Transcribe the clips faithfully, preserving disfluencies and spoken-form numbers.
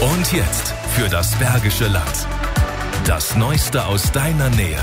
Und jetzt für das Bergische Land. Das Neueste aus deiner Nähe.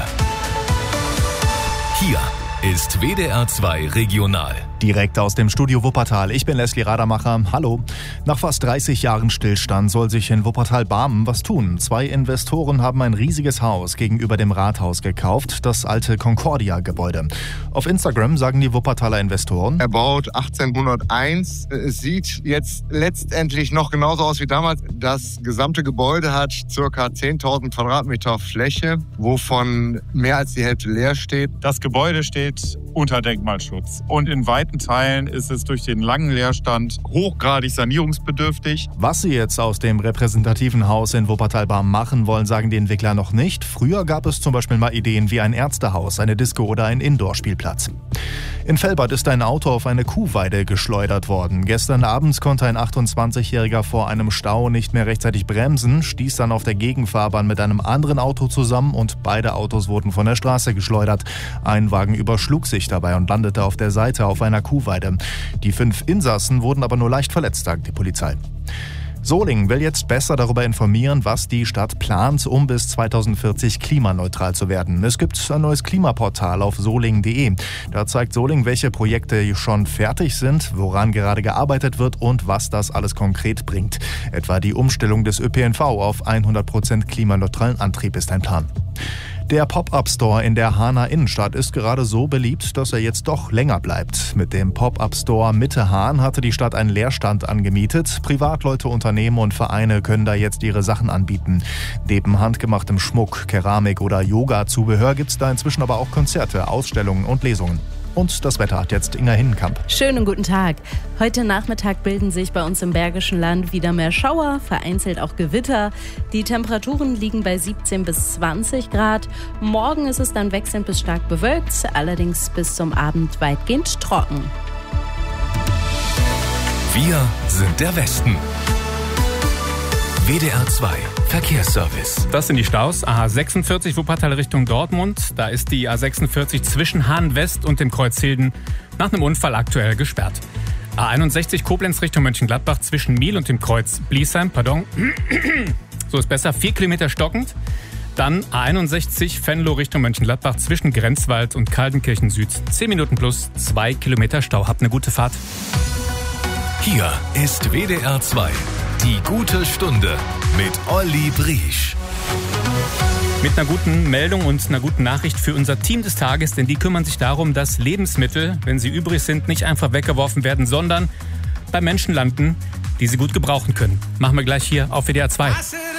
Hier ist W D R zwei Regional. Direkt aus dem Studio Wuppertal. Ich bin Leslie Radermacher. Hallo. Nach fast dreißig Jahren Stillstand soll sich in Wuppertal-Barmen was tun. Zwei Investoren haben ein riesiges Haus gegenüber dem Rathaus gekauft, das alte Concordia-Gebäude. Auf Instagram sagen die Wuppertaler Investoren: Erbaut achtzehnhunderteins. Es sieht jetzt letztendlich noch genauso aus wie damals. Das gesamte Gebäude hat ca. zehntausend Quadratmeter Fläche, wovon mehr als die Hälfte leer steht. Das Gebäude steht unter Denkmalschutz und in weiten Teilen ist es durch den langen Leerstand hochgradig sanierungsbedürftig. Was sie jetzt aus dem repräsentativen Haus in Wuppertal-Barmen machen wollen, sagen die Entwickler noch nicht. Früher gab es zum Beispiel mal Ideen wie ein Ärztehaus, eine Disco oder ein Indoor-Spielplatz. In Velbert ist ein Auto auf eine Kuhweide geschleudert worden. Gestern abends konnte ein achtundzwanzigjähriger vor einem Stau nicht mehr rechtzeitig bremsen, stieß dann auf der Gegenfahrbahn mit einem anderen Auto zusammen und beide Autos wurden von der Straße geschleudert. Ein Wagen überschlug sich dabei und landete auf der Seite auf einer Kuhweide. Die fünf Insassen wurden aber nur leicht verletzt, sagt die Polizei. Solingen will jetzt besser darüber informieren, was die Stadt plant, um bis zweitausendvierzig klimaneutral zu werden. Es gibt ein neues Klimaportal auf solingen punkt de. Da zeigt Solingen, welche Projekte schon fertig sind, woran gerade gearbeitet wird und was das alles konkret bringt. Etwa die Umstellung des Ö P N V auf hundert Prozent klimaneutralen Antrieb ist ein Plan. Der Pop-Up-Store in der Hahner Innenstadt ist gerade so beliebt, dass er jetzt doch länger bleibt. Mit dem Pop-Up-Store Mitte Hahn hatte die Stadt einen Leerstand angemietet. Privatleute, Unternehmen und Vereine können da jetzt ihre Sachen anbieten. Neben handgemachtem Schmuck, Keramik oder Yoga-Zubehör gibt es da inzwischen aber auch Konzerte, Ausstellungen und Lesungen. Und das Wetter hat jetzt Inga Hinnenkamp. Schönen guten Tag. Heute Nachmittag bilden sich bei uns im Bergischen Land wieder mehr Schauer, vereinzelt auch Gewitter. Die Temperaturen liegen bei siebzehn bis zwanzig Grad. Morgen ist es dann wechselnd bis stark bewölkt, allerdings bis zum Abend weitgehend trocken. Wir sind der Westen. W D R zwei Verkehrsservice. Das sind die Staus. A sechsundvierzig Wuppertal Richtung Dortmund. Da ist die A sechsundvierzig zwischen Hahn West und dem Kreuz Hilden nach einem Unfall aktuell gesperrt. A einundsechzig Koblenz Richtung Mönchengladbach zwischen Miel und dem Kreuz Bliesheim, pardon. So ist besser, vier Kilometer stockend. Dann A einundsechzig Venlo Richtung Mönchengladbach zwischen Grenzwald und Kaltenkirchen Süd. zehn Minuten plus zwei Kilometer Stau. Habt eine gute Fahrt. Hier ist W D R zwei. Die gute Stunde mit Olli Briesch. Mit einer guten Meldung und einer guten Nachricht für unser Team des Tages, denn die kümmern sich darum, dass Lebensmittel, wenn sie übrig sind, nicht einfach weggeworfen werden, sondern bei Menschen landen, die sie gut gebrauchen können. Machen wir gleich hier auf W D R zwei.